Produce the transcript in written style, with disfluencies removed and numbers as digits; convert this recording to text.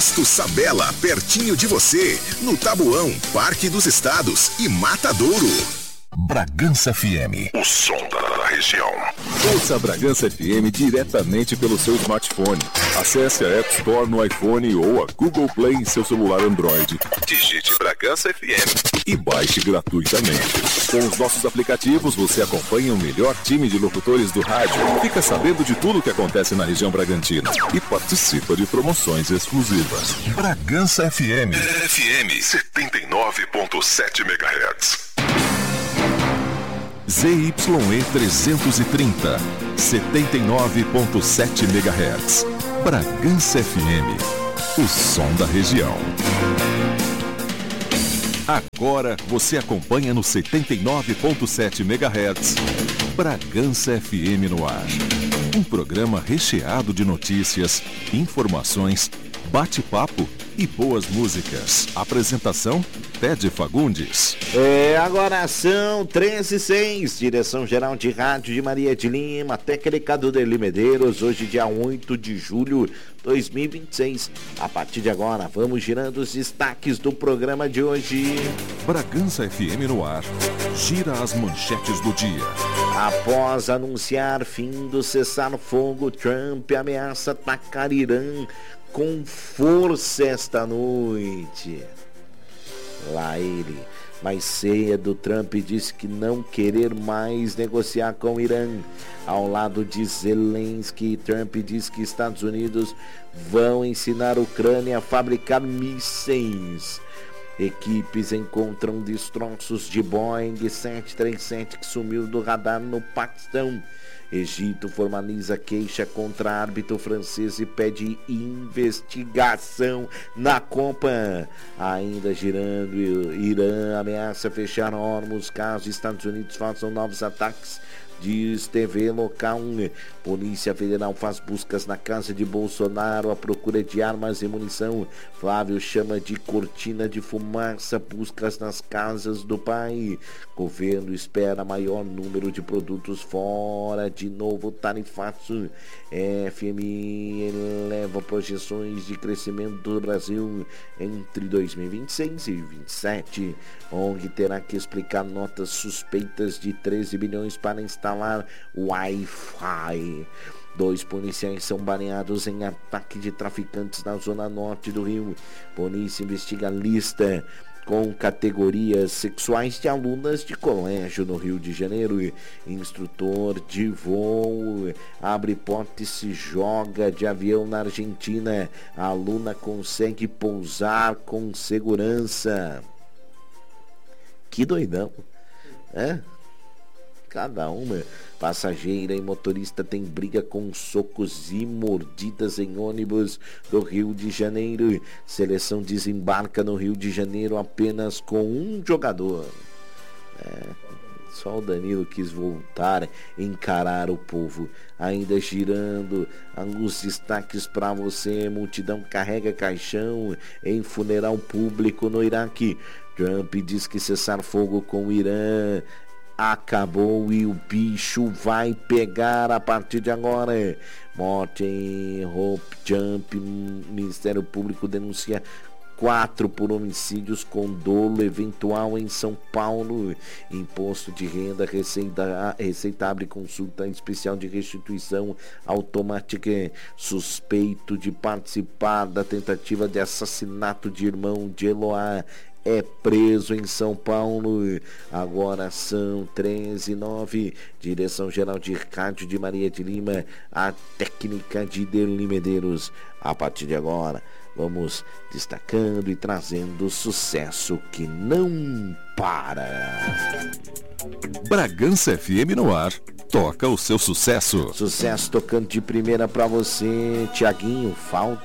Posto Sabela, pertinho de você, no Tabuão, Parque dos Estados e Matadouro. Bragança FM, o som da região. Ouça a Bragança FM diretamente pelo seu smartphone. Acesse a App Store no iPhone ou a Google Play em seu celular Android. Digite Bragança FM e baixe gratuitamente. Com os nossos aplicativos, você acompanha o melhor time de locutores do rádio, fica sabendo de tudo o que acontece na região bragantina e participa de promoções exclusivas. Bragança FM. FM 79.7 MHz. ZYE 330, 79.7 MHz. Bragança FM, o som da região. Agora você acompanha no 79.7 MHz. Bragança FM no ar. Um programa recheado de notícias, informações, bate-papo e boas músicas. Apresentação, Ted Fagundes. Agora são 13h06, direção-geral de rádio de Maria de Lima, técnica do Derli Medeiros, hoje dia 8 de julho de 2026. A partir de agora, vamos girando os destaques do programa de hoje. Bragança FM no ar, gira as manchetes do dia. Após anunciar fim do cessar-fogo, Trump ameaça atacar Irã com força esta noite. Lá ele, mais cedo, Trump disse que não querer mais negociar com o Irã. Ao lado de Zelensky, Trump diz que Estados Unidos vão ensinar a Ucrânia a fabricar mísseis. Equipes encontram destroços de Boeing 737 que sumiu do radar no Paquistão. Egito formaliza queixa contra árbitro francês e pede investigação na Copa. Ainda girando, Irã ameaça fechar Hormuz caso Estados Unidos façam novos ataques. Diz TV local. Polícia Federal faz buscas na casa de Bolsonaro à procura de armas e munição. Flávio chama de cortina de fumaça buscas nas casas do pai. Governo espera maior número de produtos fora de novo tarifaço. FMI eleva projeções de crescimento do Brasil entre 2026 e 2027. ONG terá que explicar notas suspeitas de 13 bilhões para instalar Wi-Fi. 2 policiais são baleados em ataque de traficantes na zona norte do Rio. Polícia investiga lista com categorias sexuais de alunas de colégio no Rio de Janeiro. Instrutor de voo abre porta e se joga de avião na Argentina. A aluna consegue pousar com segurança. Que doidão, Cada uma. Passageira e motorista tem briga com socos e mordidas em ônibus do Rio de Janeiro. Seleção desembarca no Rio de Janeiro apenas com um jogador. Só o Danilo quis voltar, encarar o povo. Ainda girando os destaques para você. Multidão carrega caixão em funeral público no Iraque. Trump diz que cessar fogo com o Irã acabou e o bicho vai pegar a partir de agora. Morte em Hope Jump. Ministério Público denuncia 4 por homicídios com dolo eventual em São Paulo. Imposto de renda, Receita abre consulta especial de restituição automática. Suspeito de participar da tentativa de assassinato de irmão de Eloá é preso em São Paulo. Agora são 13h09. Direção-geral de rádio de Maria de Lima, a técnica de Derli Medeiros. A partir de agora, vamos destacando e trazendo sucesso que não para. Bragança FM no ar. Toca o seu sucesso. Sucesso tocando de primeira pra você, Tiaguinho. Falta